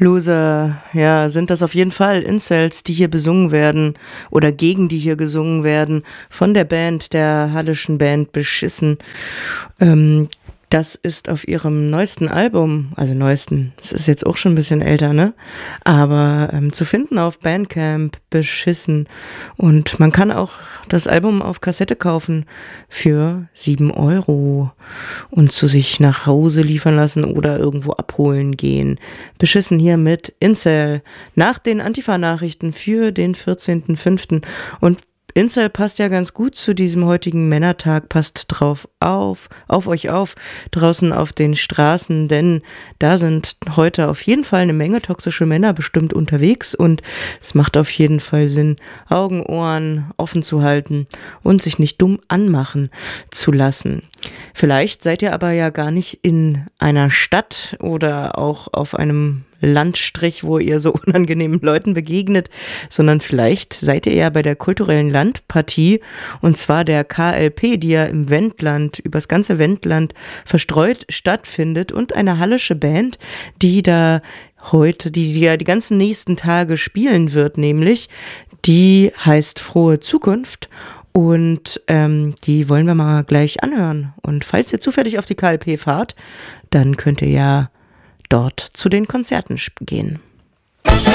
Loser, ja, sind das auf jeden Fall Incels, die hier besungen werden oder gegen die hier gesungen werden von der Band, der hallischen Band Beschissen. Das ist auf ihrem neuesten Album, also neuesten, es ist jetzt auch schon ein bisschen älter, ne? Aber zu finden auf Bandcamp, Beschissen. Und man kann auch das Album auf Kassette kaufen für 7 € und zu sich nach Hause liefern lassen oder irgendwo abholen gehen. Beschissen hier mit Incel nach den Antifa-Nachrichten für den 14.05. Und Incel passt ja ganz gut zu diesem heutigen Männertag, passt drauf auf euch auf, draußen auf den Straßen, denn da sind heute auf jeden Fall eine Menge toxische Männer bestimmt unterwegs und es macht auf jeden Fall Sinn, Augen, Ohren offen zu halten und sich nicht dumm anmachen zu lassen. Vielleicht seid ihr aber ja gar nicht in einer Stadt oder auch auf einem Landstrich, wo ihr so unangenehmen Leuten begegnet, sondern vielleicht seid ihr ja bei der kulturellen Landpartie und zwar der KLP, die ja im Wendland, übers ganze Wendland verstreut stattfindet und eine hallische Band, die da heute, die ja die ganzen nächsten Tage spielen wird, nämlich, die heißt Frohe Zukunft. Und die wollen wir mal gleich anhören. Und falls ihr zufällig auf die KLP fahrt, dann könnt ihr ja dort zu den Konzerten gehen.